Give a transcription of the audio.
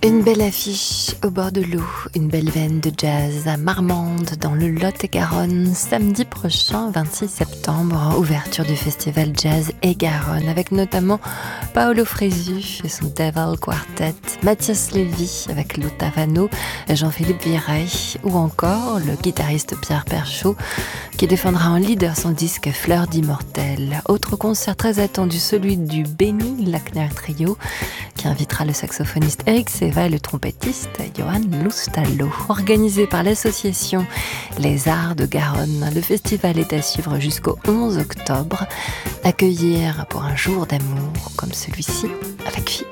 Une belle affiche au bord de l'eau, une belle veine de jazz à Marmande dans le Lot-et-Garonne, samedi prochain, 26 septembre, ouverture du festival Jazz et Garonne, avec notamment Paolo Fresu et son Devil Quartet, Mathias Lévy avec Lou Tavano, Jean-Philippe Virey, ou encore le guitariste Pierre Perchaud, qui défendra en leader son disque Fleurs d'immortel. Autre concert très attendu, celui du Benny Lackner Trio, qui invitera le saxophoniste Eric Seva et le trompettiste Johan Loustalot. Organisé par l'association Les Arts de Garonne, le festival est à suivre jusqu'au 11 octobre. Accueillir pour un jour d'amour comme celui-ci avec Philippe.